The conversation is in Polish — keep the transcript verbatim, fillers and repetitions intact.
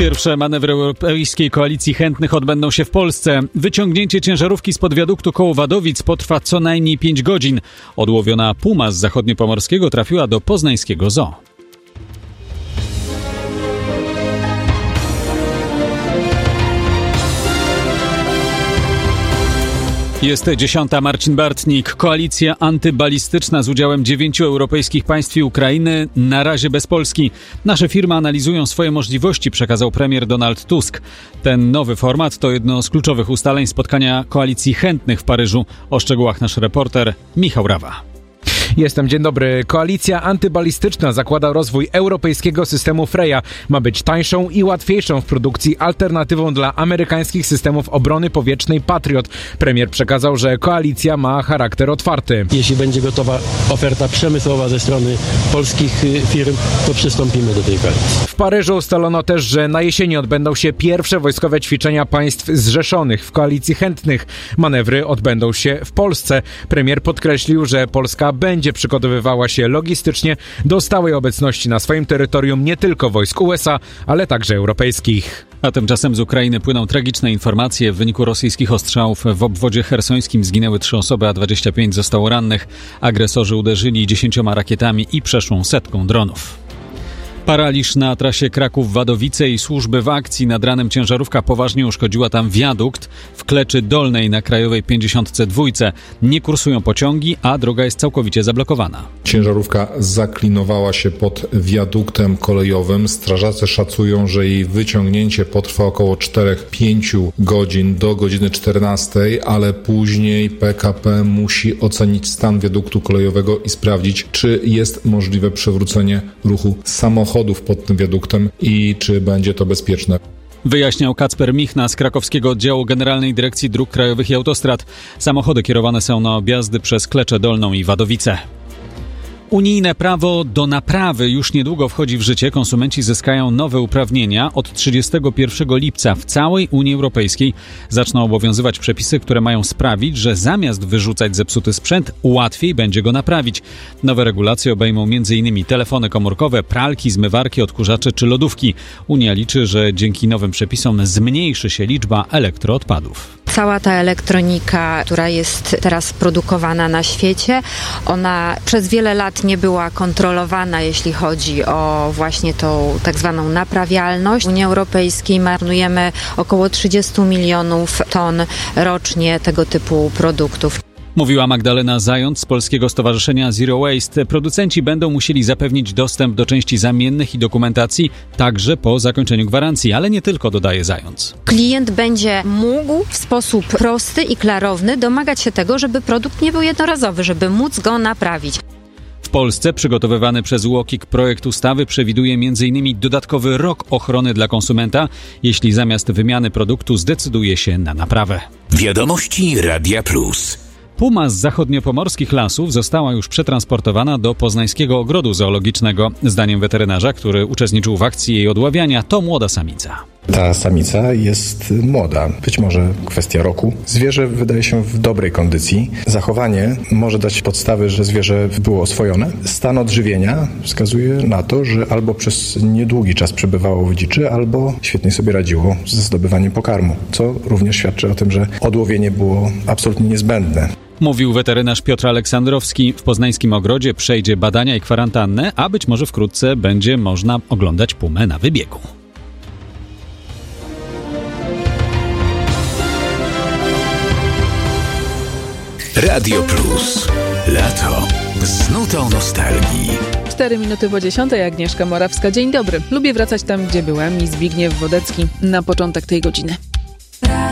Pierwsze manewry Europejskiej Koalicji Chętnych odbędą się w Polsce. Wyciągnięcie ciężarówki spod wiaduktu koło Wadowic potrwa co najmniej pięć godzin. Odłowiona puma z zachodniopomorskiego trafiła do poznańskiego zoo. Jest dziesiąta. Marcin Bartnik. Koalicja antybalistyczna z udziałem dziewięciu europejskich państw i Ukrainy na razie bez Polski. Nasze firmy analizują swoje możliwości, przekazał premier Donald Tusk. Ten nowy format to jedno z kluczowych ustaleń spotkania Koalicji Chętnych w Paryżu. O szczegółach nasz reporter Michał Rawa. Jestem, dzień dobry. Koalicja antybalistyczna zakłada rozwój europejskiego systemu Freya. Ma być tańszą i łatwiejszą w produkcji alternatywą dla amerykańskich systemów obrony powietrznej Patriot. Premier przekazał, że koalicja ma charakter otwarty. Jeśli będzie gotowa oferta przemysłowa ze strony polskich firm, to przystąpimy do tej koalicji. W Paryżu ustalono też, że na jesieni odbędą się pierwsze wojskowe ćwiczenia państw zrzeszonych w Koalicji Chętnych. Manewry odbędą się w Polsce. Premier podkreślił, że Polska będzie przygotowywała się logistycznie do stałej obecności na swoim terytorium nie tylko wojsk U S A, ale także europejskich. A tymczasem z Ukrainy płyną tragiczne informacje. W wyniku rosyjskich ostrzałów w obwodzie chersońskim zginęły trzy osoby, a dwadzieścia pięć zostało rannych. Agresorzy uderzyli dziesięcioma rakietami i przeszłą setką dronów. Paraliż na trasie Kraków-Wadowice i służby w akcji. Nad ranem ciężarówka poważnie uszkodziła tam wiadukt w Kleczy Dolnej na Krajowej pięćdziesiąt dwa. Nie kursują pociągi, a droga jest całkowicie zablokowana. Ciężarówka zaklinowała się pod wiaduktem kolejowym. Strażacy szacują, że jej wyciągnięcie potrwa około cztery do pięciu godzin do godziny czternastej, ale później P K P musi ocenić stan wiaduktu kolejowego i sprawdzić, czy jest możliwe przywrócenie ruchu samochodów pod tym wiaduktem i czy będzie to bezpieczne. Wyjaśniał Kacper Michna z krakowskiego oddziału Generalnej Dyrekcji Dróg Krajowych i Autostrad. Samochody kierowane są na objazdy przez Kleczę Dolną i Wadowice. Unijne prawo do naprawy już niedługo wchodzi w życie. Konsumenci zyskają nowe uprawnienia. Od trzydziestego pierwszego lipca w całej Unii Europejskiej zaczną obowiązywać przepisy, które mają sprawić, że zamiast wyrzucać zepsuty sprzęt, łatwiej będzie go naprawić. Nowe regulacje obejmą m in telefony komórkowe, pralki, zmywarki, odkurzacze czy lodówki. Unia liczy, że dzięki nowym przepisom zmniejszy się liczba elektroodpadów. Cała ta elektronika, która jest teraz produkowana na świecie, ona przez wiele lat nie była kontrolowana, jeśli chodzi o właśnie tą tak zwaną naprawialność. W Unii Europejskiej marnujemy około trzydzieści milionów ton rocznie tego typu produktów. Mówiła Magdalena Zając z Polskiego Stowarzyszenia Zero Waste. Producenci będą musieli zapewnić dostęp do części zamiennych i dokumentacji także po zakończeniu gwarancji, ale nie tylko, dodaje Zając. Klient będzie mógł w sposób prosty i klarowny domagać się tego, żeby produkt nie był jednorazowy, żeby móc go naprawić. W Polsce przygotowywany przez U O K I K projekt ustawy przewiduje m in dodatkowy rok ochrony dla konsumenta, jeśli zamiast wymiany produktu zdecyduje się na naprawę. Wiadomości Radia Plus. Puma z zachodniopomorskich lasów została już przetransportowana do poznańskiego ogrodu zoologicznego. Zdaniem weterynarza, który uczestniczył w akcji jej odławiania, to młoda samica. Ta samica jest młoda, być może kwestia roku. Zwierzę wydaje się w dobrej kondycji. Zachowanie może dać podstawy, że zwierzę było oswojone. Stan odżywienia wskazuje na to, że albo przez niedługi czas przebywało w dziczy, albo świetnie sobie radziło ze zdobywaniem pokarmu, co również świadczy o tym, że odłowienie było absolutnie niezbędne. Mówił weterynarz Piotr Aleksandrowski. W poznańskim ogrodzie przejdzie badania i kwarantannę, a być może wkrótce będzie można oglądać pumę na wybiegu. Radio Plus. Lato z nutą nostalgii. Cztery minuty po dziesiątej, Agnieszka Morawska. Dzień dobry. Lubię wracać tam, gdzie byłem, i Zbigniew Wodecki na początek tej godziny.